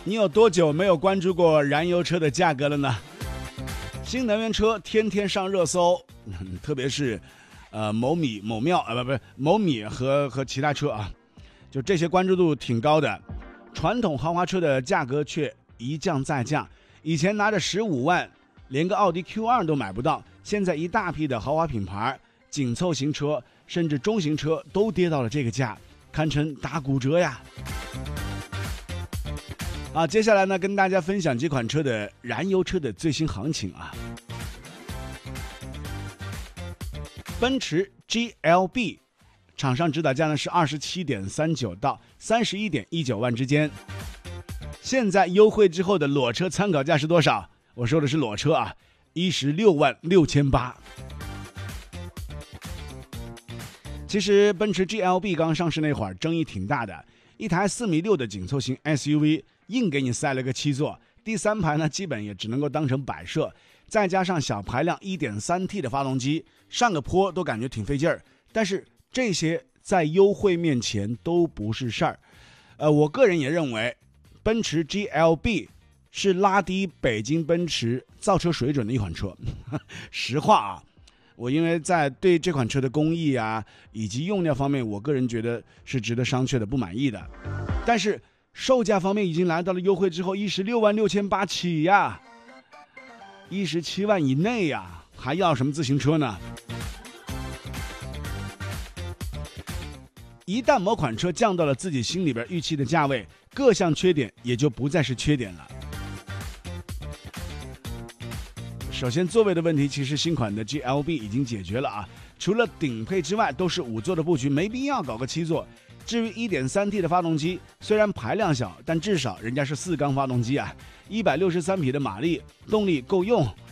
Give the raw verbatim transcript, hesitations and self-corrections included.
你有多久没有关注过燃油车的价格了呢？新能源车天天上热搜，特别是呃某米某庙啊，不不某米和和其他车啊，就这些关注度挺高的。传统豪华车的价格却一降再降，以前拿着十五万连个奥迪 Q 二 都买不到，现在一大批的豪华品牌、紧凑型车甚至中型车都跌到了这个价，堪称打骨折呀。啊，接下来呢，跟大家分享几款车的燃油车的最新行情啊。奔驰 G L B 厂商指导价呢是 二十七点三九 到 三十一点一九 万之间。现在优惠之后的裸车参考价是多少？我说的是裸车啊，一十六万六千八。其实奔驰 G L B 刚上市那会儿争议挺大的，一台四米六的紧凑型 S U V 硬给你塞了个七座，第三排呢基本也只能够当成摆设，再加上小排量 一点三 T 的发动机，上个坡都感觉挺费劲儿。但是这些在优惠面前都不是事儿。呃，我个人也认为，奔驰 G L B 是拉低北京奔驰造车水准的一款车。实话啊，我因为在对这款车的工艺啊以及用料方面，我个人觉得是值得商榷的，不满意的。但是售价方面已经来到了优惠之后一十六万六千八起呀，一十七万以内呀，还要什么自行车呢？一旦某款车降到了自己心里边预期的价位，各项缺点也就不再是缺点了。首先座位的问题，其实新款的 G L B 已经解决了啊，除了顶配之外都是五座的布局，没必要搞个七座。至于 一点三 T 的发动机，虽然排量小，但至少人家是四缸发动机啊，一百六十三匹的马力，动力够用。